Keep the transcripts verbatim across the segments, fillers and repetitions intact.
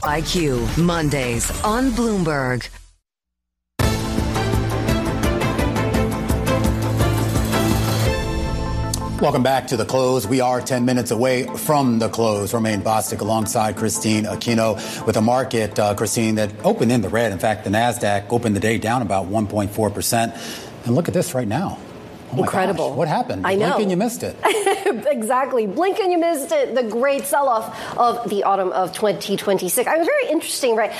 I Q, Mondays on Bloomberg. Welcome back to The Close. We are ten minutes away from the close. Romaine Bostick alongside Christine Aquino with a market, uh, Christine, that opened in the red. In fact, the NASDAQ opened the day down about one point four percent. And look at this right now. Oh Incredible. Gosh. What happened? I know. Blink and you missed it. Exactly. Blink and you missed it. The great sell-off of the autumn of twenty twenty-six. I mean, very interesting, right?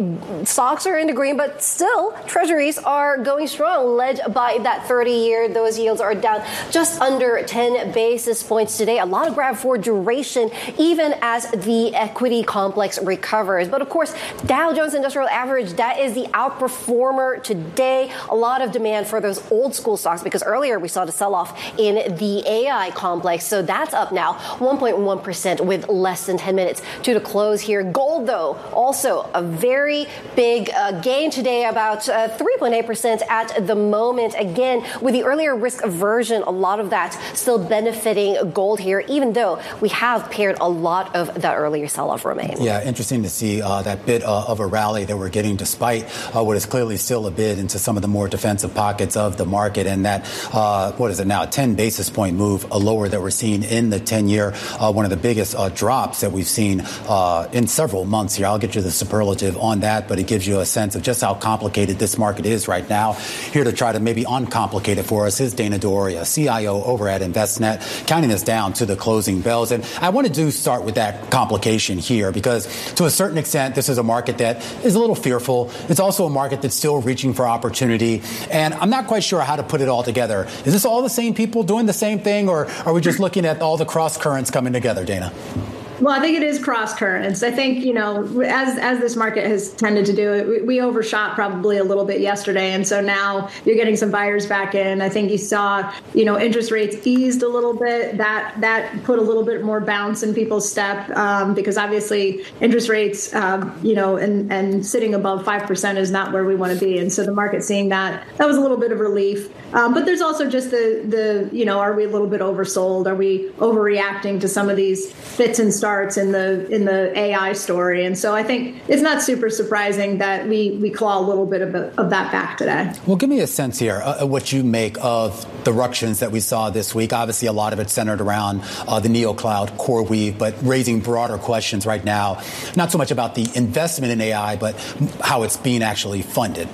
I stocks are in the green, but still, treasuries are going strong, led by that thirty-year. Those yields are down just under ten basis points today. A lot of grab for duration, even as the equity complex recovers. But of course, Dow Jones Industrial Average, that is the outperformer today. A lot of demand for those old school stocks because earlier we saw the sell-off in the A I complex. So that's up now one point one percent with less than ten minutes to the close here. Gold, though, also a very big uh, gain today, about uh, three point eight percent at the moment. Again, with the earlier risk aversion, a lot of that still benefiting gold here, even though we have paired a lot of that earlier sell-off remain. Yeah, interesting to see uh, that bit uh, of a rally that we're getting despite uh, what is clearly still a bid into some of the more defensive pockets of the market. And that, uh, what is it now, a ten basis point move, a lower that we're seeing in the ten-year, uh, one of the biggest uh, drops that we've seen uh, in several months here. I'll get you the superlative on that, but it gives you a sense of just how complicated this market is right now. Here to try to maybe uncomplicate it for us is Dana D'Auria, C I O over at Envestnet, counting us down to the closing bells. And I want to do start with that complication here because to a certain extent, this is a market that is a little fearful. It's also a market that's still reaching for opportunity. And I'm not quite sure how to put it all together. Is this all the same people doing the same thing, or are we just looking at all the cross currents coming together, Dana? Well, I think it is cross currents. I think, you know, as as this market has tended to do, we, we overshot probably a little bit yesterday. And so now you're getting some buyers back in. I think you saw, you know, interest rates eased a little bit. That that put a little bit more bounce in people's step um, because obviously interest rates, um, you know, and, and sitting above five percent is not where we want to be. And so the market seeing that, that was a little bit of relief. Um, but there's also just the, the, you know, are we a little bit oversold? Are we overreacting to some of these fits and starts in the in the A I story? And so I think it's not super surprising that we we claw a little bit of, of that back today. Well, give me a sense here uh, what you make of the ructions that we saw this week. Obviously, a lot of it centered around uh, the NeoCloud CoreWeave, but raising broader questions right now, not so much about the investment in A I, but how it's being actually funded.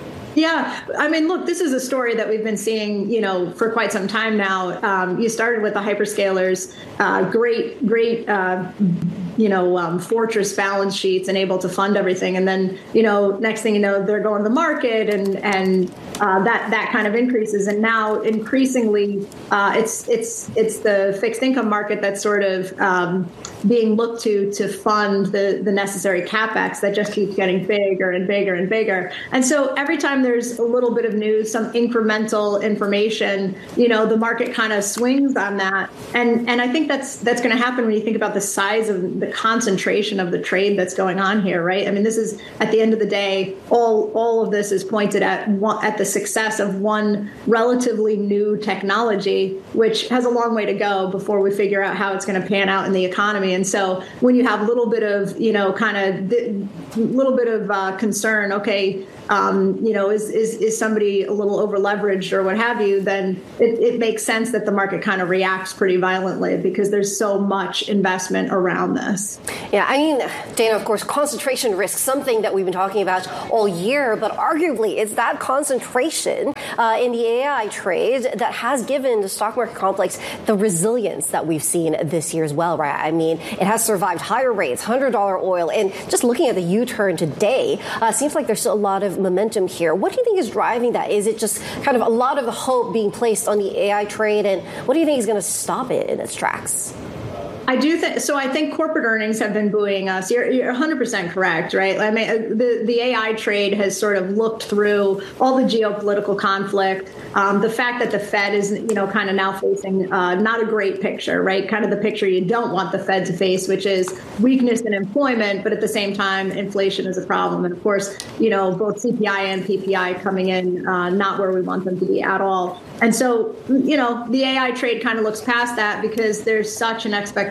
Yeah, I mean, look, this is a story that we've been seeing, you know, for quite some time now. Um, you started with the hyperscalers, uh, great, great, uh, you know, um, fortress balance sheets and able to fund everything. And then, you know, next thing you know, they're going to the market and and uh, that that kind of increases. And now increasingly, uh, it's it's it's the fixed income market that's sort of um, being looked to to fund the, the necessary capex that just keeps getting bigger and bigger and bigger. And so every time there's a little bit of news, some incremental information, you know, the market kind of swings on that. And and I think that's that's going to happen when you think about the size of the concentration of the trade that's going on here, right? I mean, this is, at the end of the day, all all of this is pointed at one, at the success of one relatively new technology, which has a long way to go before we figure out how it's going to pan out in the economy. And so when you have a little bit of, you know, kind of a little bit of uh, concern, okay, um, you know, is, is is somebody a little over leveraged or what have you, then it, it makes sense that the market kind of reacts pretty violently because there's so much investment around this. Yeah, I mean, Dana, of course, concentration risk, something that we've been talking about all year, but arguably it's that concentration uh, in the A I trade that has given the stock market complex the resilience that we've seen this year as well, right? I mean, it has survived higher rates, one hundred dollars oil, and just looking at the U-turn today, uh, seems like there's still a lot of momentum here. What do you think is driving that? Is it just kind of a lot of the hope being placed on the A I trade, and what do you think is going to stop it in its tracks? I do think so. I think corporate earnings have been buoying us. You're, you're one hundred percent correct, right? I mean, the, the A I trade has sort of looked through all the geopolitical conflict, um, the fact that the Fed is, you know, kind of now facing uh, not a great picture, right? Kind of the picture you don't want the Fed to face, which is weakness in employment, but at the same time, inflation is a problem. And of course, you know, both C P I and P P I coming in uh, not where we want them to be at all. And so, you know, the A I trade kind of looks past that because there's such an expectation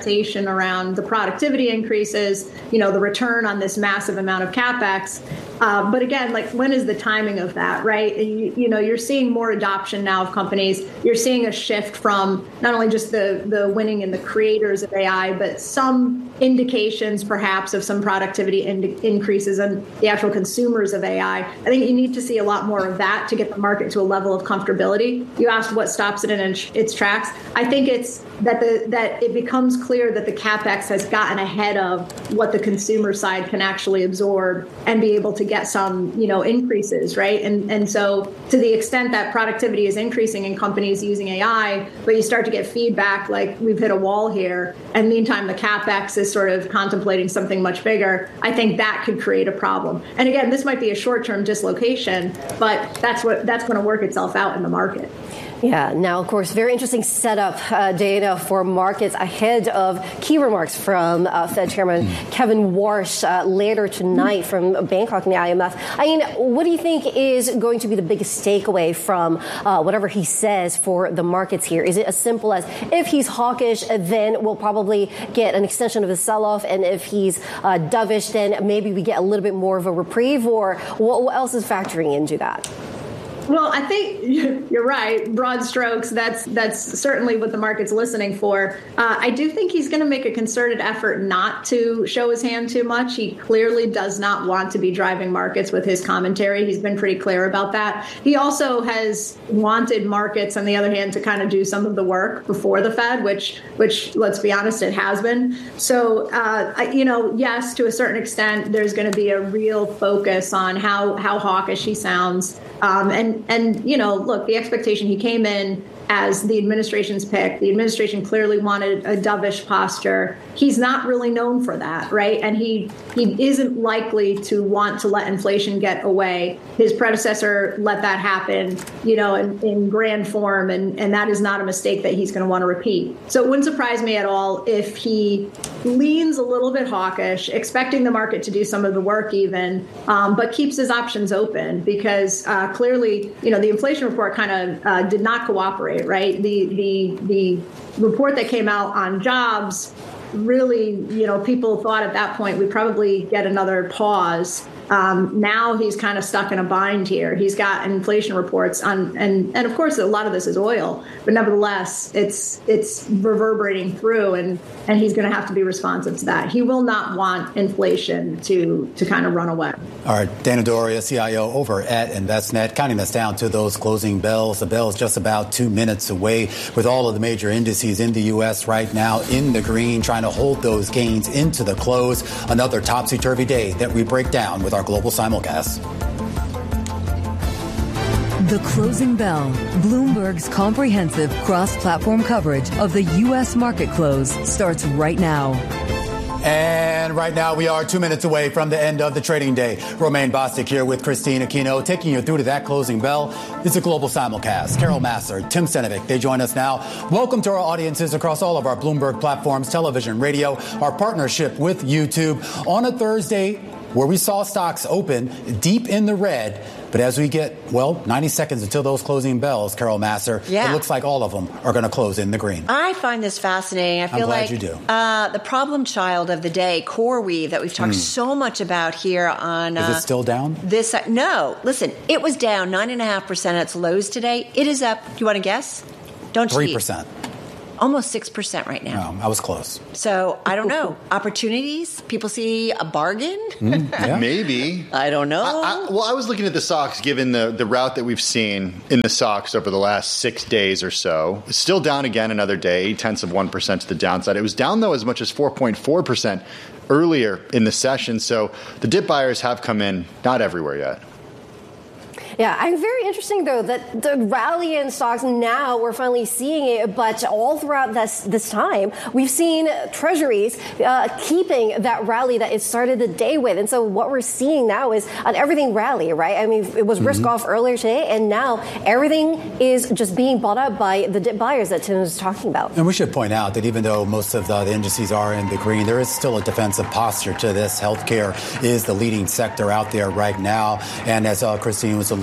expectation around the productivity increases, you know, the return on this massive amount of CapEx. Uh, but again, like, when is the timing of that, right? You, you know, you're seeing more adoption now of companies. You're seeing a shift from not only just the, the winning and the creators of A I, but some indications perhaps of some productivity in- increases in the actual consumers of A I. I think you need to see a lot more of that to get the market to a level of comfortability. You asked what stops it in its tracks. I think it's that the that it becomes clear that the CapEx has gotten ahead of what the consumer side can actually absorb and be able to get some, you know, increases, right? And and so to the extent that productivity is increasing in companies using A I, but you start to get feedback like we've hit a wall here, and meantime the CapEx is sort of contemplating something much bigger, I think that could create a problem. And again, this might be a short-term dislocation, but that's what that's going to work itself out in the market. Yeah. Now, of course, very interesting setup, uh, Dana, for markets ahead of key remarks from uh, Fed Chairman mm. Kevin Warsh uh, later tonight mm. from Bangkok and the I M F. I mean, what do you think is going to be the biggest takeaway from uh, whatever he says for the markets here? Is it as simple as if he's hawkish, then we'll probably get an extension of his sell-off, and if he's uh, dovish, then maybe we get a little bit more of a reprieve, or what, what else is factoring into that? Well, I think you're right. Broad strokes, that's that's certainly what the market's listening for. Uh, I do think he's going to make a concerted effort not to show his hand too much. He clearly does not want to be driving markets with his commentary. He's been pretty clear about that. He also has wanted markets, on the other hand, to kind of do some of the work before the Fed, which, which let's be honest, it has been. So, uh, I, you know, yes, to a certain extent, there's going to be a real focus on how, how hawkish he sounds. Um, and, and, you know, look, the expectation, he came in as the administration's pick. The administration clearly wanted a dovish posture. He's not really known for that, right? And he he isn't likely to want to let inflation get away. His predecessor let that happen, you know, in, in grand form, and, and that is not a mistake that he's going to want to repeat. So it wouldn't surprise me at all if he leans a little bit hawkish, expecting the market to do some of the work even, um, but keeps his options open because uh, clearly, you know, the inflation report kind of uh, did not cooperate. Right. The the the report that came out on jobs really, you know, people thought at that point we'd probably get another pause. Um, now he's kind of stuck in a bind here. He's got inflation reports on, and, and of course, a lot of this is oil, but nevertheless, it's it's reverberating through, and, and he's going to have to be responsive to that. He will not want inflation to to kind of run away. All right, Dana D'Auria, C I O over at Envestnet, counting us down to those closing bells. The bell is just about two minutes away, with all of the major indices in the U S right now in the green, trying to hold those gains into the close. Another topsy-turvy day that we break down with our global simulcast. The Closing Bell, Bloomberg's comprehensive cross-platform coverage of the U S market close, starts right now. And right now we are two minutes away from the end of the trading day. Romaine Bostick here with Christine Aquino, taking you through to that closing bell. It's a global simulcast. Carol Massar, Tim Senovic, they join us now. Welcome to our audiences across all of our Bloomberg platforms, television, radio, our partnership with YouTube on a Thursday where we saw stocks open deep in the red. But as we get, well, ninety seconds until those closing bells, Carol Massar, yeah. it looks like all of them are going to close in the green. I find this fascinating. I feel I'm glad like you do. Uh, the problem child of the day, CoreWeave, that we've talked mm. so much about here on... Uh, Is it still down? This uh, No. Listen, it was down nine point five percent at its lows today. It is up, do you want to guess? Don't three percent. Cheat. Almost six percent right now. No, I was close. So, I don't know. Opportunities? People see a bargain? Mm, yeah. Maybe. I don't know. I, I, well, I was looking at the stocks, given the, the route that we've seen in the stocks over the last six days or so. It's still down again another day, eight-tenths of one percent to the downside. It was down, though, as much as four point four percent earlier in the session. So the dip buyers have come in, not everywhere yet. Yeah, I'm very interesting, though, that the rally in stocks now, we're finally seeing it, but all throughout this this time, we've seen treasuries uh, keeping that rally that it started the day with. And so what we're seeing now is an everything rally, right? I mean, it was mm-hmm. risk off earlier today, and now everything is just being bought up by the dip buyers that Tim was talking about. And we should point out that even though most of the, the indices are in the green, there is still a defensive posture to this. Healthcare is the leading sector out there right now. And as uh, Christine was alluding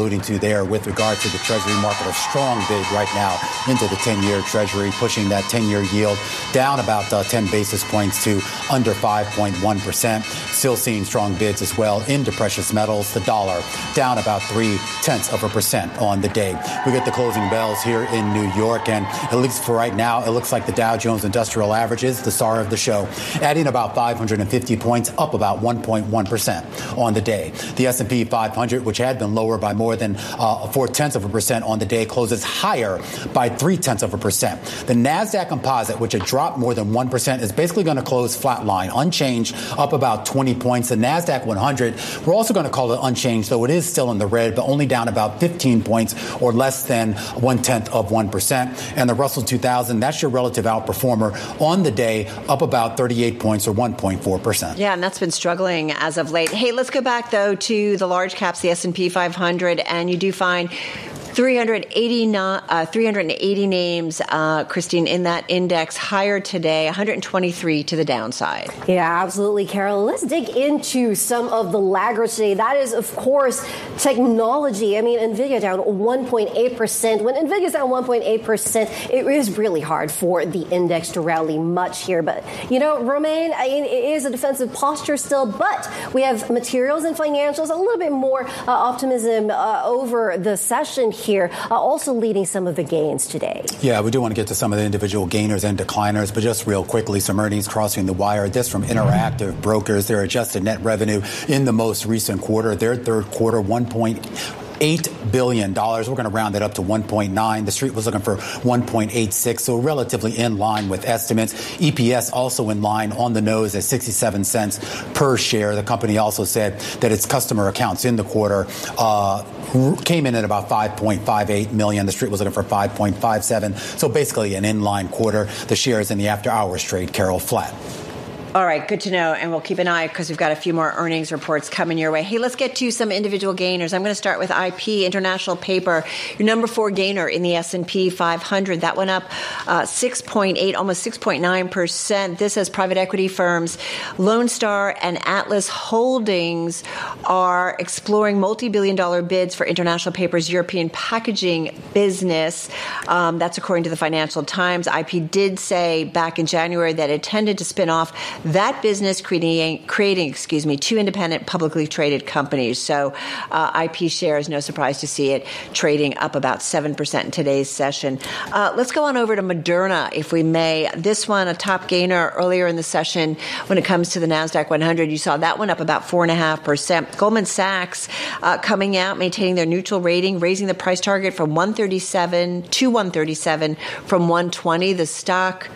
alluding to there with regard to the Treasury market. A strong bid right now into the ten-year Treasury, pushing that ten-year yield down about uh, ten basis points to under five point one percent. Still seeing strong bids as well into precious metals. The dollar down about three-tenths of a percent on the day. We get the closing bells here in New York, and at least for right now, it looks like the Dow Jones Industrial Average is the star of the show, adding about five hundred fifty points, up about one point one percent on the day. The S and P five hundred, which had been lower by more than uh, four-tenths of a percent on the day, closes higher by three-tenths of a percent. The NASDAQ Composite, which had dropped more than one percent, is basically going to close flatline, unchanged, up about twenty points. The NASDAQ one hundred, we're also going to call it unchanged, though it is still in the red, but only down about fifteen points or less than one-tenth of one percent. And the Russell two thousand, that's your relative outperformer on the day, up about thirty-eight points or one point four percent. Yeah, and that's been struggling as of late. Hey, let's go back, though, to the large caps, the S and P five hundred, and you do find three hundred eighty, uh, three hundred eighty names, uh, Christine, in that index, higher today, one hundred twenty-three to the downside. Yeah, absolutely, Carol. Let's dig into some of the laggards today. That is, of course, technology. I mean, NVIDIA down one point eight percent. When NVIDIA's down one point eight percent, it is really hard for the index to rally much here. But, you know, Romaine, I mean, it is a defensive posture still, but we have materials and financials, a little bit more uh, optimism uh, over the session here. here, uh, also leading some of the gains today. Yeah, we do want to get to some of the individual gainers and decliners, but just real quickly, some earnings crossing the wire. This from Interactive Brokers, their adjusted net revenue in the most recent quarter, their third quarter, one point eight billion dollars. We're going to round it up to one point nine. The street was looking for one point eight six, so relatively in line with estimates. E P S also in line on the nose at sixty-seven cents per share. The company also said that its customer accounts in the quarter uh, came in at about five point five eight million. The street was looking for five point five seven. So basically an in-line quarter. The shares in the after-hours trade, Carol, flat. All right, good to know, and we'll keep an eye because we've got a few more earnings reports coming your way. Hey, let's get to some individual gainers. I'm going to start with I P, International Paper, your number four gainer in the S and P five hundred. That went up uh, six point eight, almost six point nine percent. This as private equity firms Lone Star and Atlas Holdings are exploring multi-billion dollar bids for International Paper's European packaging business. Um, that's according to the Financial Times. I P did say back in January that it intended to spin off that business, creating, creating, excuse me, two independent publicly traded companies. So uh, I P shares, no surprise to see it, trading up about seven percent in today's session. Uh, let's go on over to Moderna, if we may. This one, a top gainer earlier in the session when it comes to the NASDAQ one hundred. You saw that one up about four point five percent. Goldman Sachs uh, coming out, maintaining their neutral rating, raising the price target from one thirty-seven to one thirty-seven from one twenty. The stock...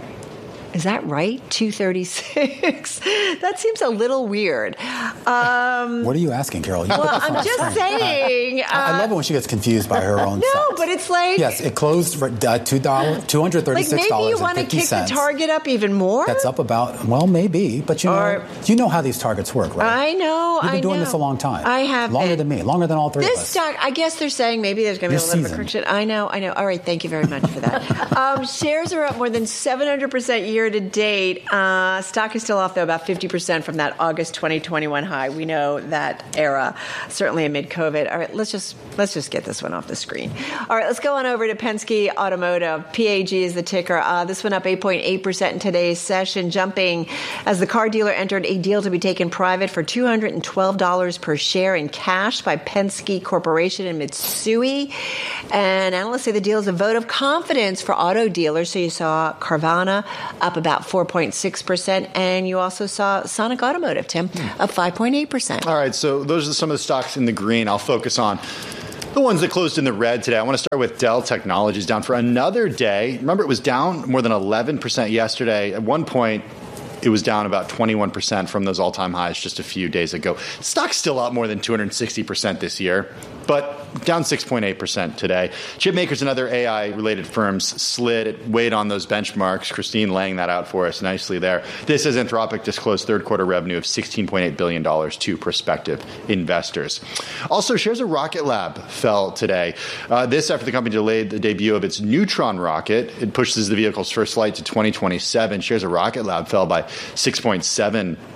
Is that right? two thirty-six. That seems a little weird. Um, what are you asking, Carol? You well, I'm just saying. Uh, I love it when she gets confused by her own No, stocks. but it's like. Yes, it closed for uh, two hundred thirty-six dollars and fifty cents. Like maybe you want to kick the target up even more? That's up about, well, maybe. But you know, or, you know how these targets work, right? I know. You've been I doing know. this a long time. I have Longer been. than me. Longer than all three this of us. Stock, I guess they're saying maybe there's going to be a little bit of correction. I know. I know. All right. Thank you very much for that. um, shares are up more than seven hundred percent year to date. Uh, stock is still off, though, about fifty percent from that August twenty twenty-one high. We know that era, certainly amid COVID. All right, let's just let's just get this one off the screen. All right, let's go on over to Penske Automotive. P A G is the ticker. Uh, this went up eight point eight percent in today's session, jumping as the car dealer entered a deal to be taken private for two hundred twelve dollars per share in cash by Penske Corporation and Mitsui. And analysts say the deal is a vote of confidence for auto dealers. So you saw Carvana up about four point six percent. And you also saw Sonic Automotive, Tim, up five point eight percent. All right, so those are some of the stocks in the green. I'll focus on the ones that closed in the red today. I want to start with Dell Technologies, down for another day. Remember, it was down more than eleven percent yesterday. At one point, it was down about twenty-one percent from those all-time highs just a few days ago. Stock's still up more than two hundred sixty percent this year, but down six point eight percent today. Chip makers and other A I-related firms slid. It weighed on those benchmarks. Christine laying that out for us nicely there. This is Anthropic disclosed third-quarter revenue of sixteen point eight billion dollars to prospective investors. Also, shares of Rocket Lab fell today. Uh, this after the company delayed the debut of its Neutron rocket. It pushes the vehicle's first flight to twenty twenty-seven. Shares of Rocket Lab fell by six point seven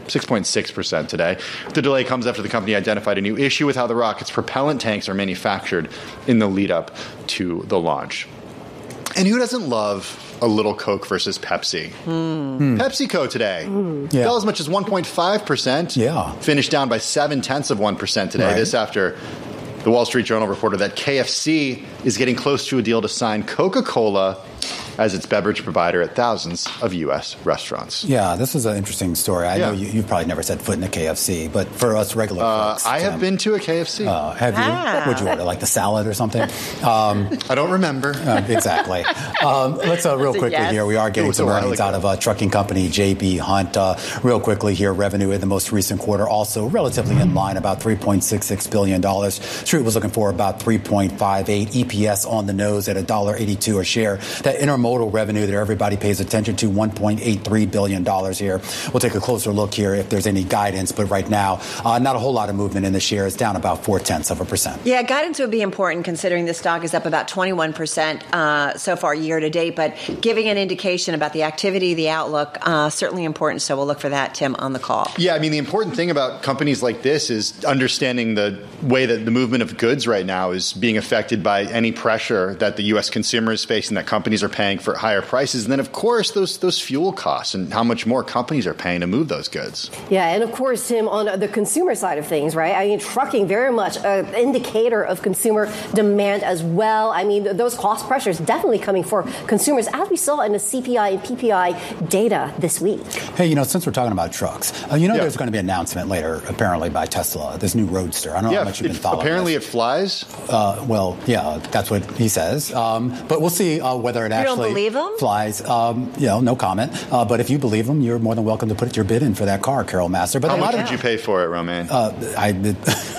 six point six percent today. The delay comes after the company identified a new issue with how the rocket's propellant tanks are manufactured in the lead up to the launch. And who doesn't love a little Coke versus Pepsi? Mm. PepsiCo today mm. yeah. fell as much as one point five percent. Yeah. Finished down by seven tenths of one percent today. Right. This after the Wall Street Journal reported that K F C is getting close to a deal to sign Coca-Cola as its beverage provider at thousands of U S restaurants. Yeah, this is an interesting story. I yeah. know you, you've probably never set foot in a K F C, but for us regular uh, folks... I have um, been to a K F C. Uh, have ah. you? What would you order, like the salad or something? Um, I don't remember. Uh, exactly. Um, let's uh, real quickly yes. here. We are getting some earnings out of a trucking company, J B. Hunt. Uh, real quickly here, revenue in the most recent quarter also relatively in line, about three point six six billion dollars. Street was looking for about three point five eight. E P S on the nose at one dollar eighty-two a share. That intermodal revenue that everybody pays attention to, one point eight three billion dollars here. We'll take a closer look here if there's any guidance, but right now, uh, not a whole lot of movement in the shares, down about four-tenths of a percent. Yeah, guidance would be important considering the stock is up about twenty-one percent uh, so far year to date, but giving an indication about the activity, the outlook, uh, certainly important, so we'll look for that, Tim, on the call. Yeah, I mean, the important thing about companies like this is understanding the way that the movement of goods right now is being affected by any pressure that the U S consumer is facing, that companies are paying for higher prices. And then, of course, those those fuel costs and how much more companies are paying to move those goods. Yeah, and of course, Tim, on the consumer side of things, right? I mean, trucking very much an indicator of consumer demand as well. I mean, those cost pressures definitely coming for consumers, as we saw in the C P I and P P I data this week. Hey, you know, since we're talking about trucks, uh, you know yeah. there's going to be an announcement later, apparently, by Tesla, this new Roadster. I don't know yeah, how much you've been following apparently this. It flies? Uh, well, yeah, that's what he says. Um, but we'll see uh, whether it you actually don't believe him? flies. Um, you know, no comment. Uh, but if you believe him, you're more than welcome to put your bid in for that car, Carol Master. But how much would you pay for it, Romaine? Uh, I did.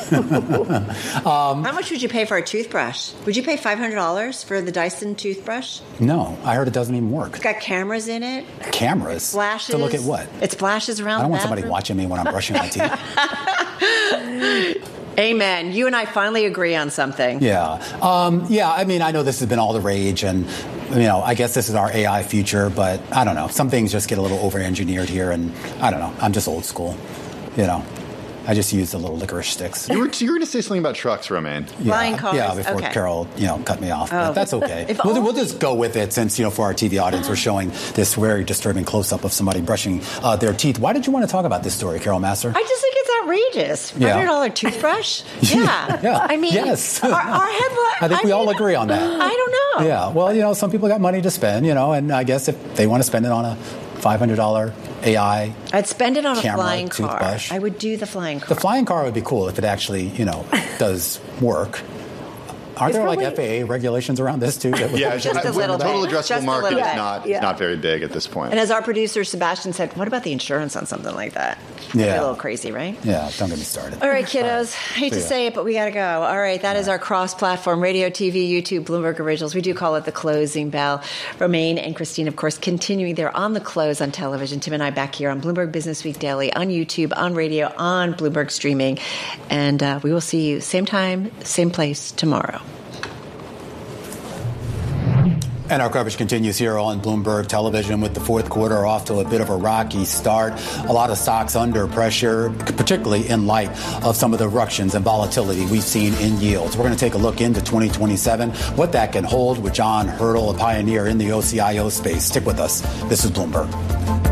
um, how much would you pay for a toothbrush? Would you pay five hundred dollars for the Dyson toothbrush? No, I heard it doesn't even work. It's got cameras in it. Cameras? Flashes. To look at what? It splashes around. I don't the want somebody bathroom. watching me when I'm brushing my teeth. Amen. You and I finally agree on something. Yeah. Um, yeah, I mean, I know this has been all the rage, and, you know, I guess this is our A I future, but I don't know. Some things just get a little over-engineered here, and I don't know. I'm just old school, you know. I just used the little licorice sticks. You were, you were going to say something about trucks, Romaine. Yeah, Flying cars? Yeah, before okay. Carol, you know, cut me off. Oh. But that's okay. We'll, only- we'll just go with it since, you know, for our T V audience, we're showing this very disturbing close-up of somebody brushing uh, their teeth. Why did you want to talk about this story, Carol Master? I just think it's outrageous. five hundred dollars yeah. toothbrush? Yeah. yeah. I mean, yes. our, our headline. I think I we mean, all agree on that. I don't know. Yeah. Well, you know, some people got money to spend, you know, and I guess if they want to spend it on a five hundred dollars A I I'd spend it on a camera, flying car. toothbrush. I would do the flying car. The flying car would be cool if it actually, you know, does work. Aren't there probably, like F A A regulations around this too? That yeah, just a little the total bit. addressable Just market is bit. not yeah. not very big at this point. And as our producer Sebastian said, what about the insurance on something like that? That'd Yeah. be a little crazy, right? Yeah, don't get me started. All right, kiddos. Hate to See ya. say it, but we got to go. All right, that is our cross-platform radio, T V, YouTube, Bloomberg Originals. We do call it the closing bell. Romaine and Christine, of course, continuing there on the close on television. Tim and I back here on Bloomberg Business Week Daily, on YouTube, on radio, on Bloomberg Streaming. And uh, we will see you same time, same place tomorrow. And our coverage continues here on Bloomberg Television with the fourth quarter off to a bit of a rocky start. A lot of stocks under pressure, particularly in light of some of the ructions and volatility we've seen in yields. We're going to take a look into twenty twenty-seven, what that can hold with John Hurdle, a pioneer in the O C I O space. Stick with us. This is Bloomberg.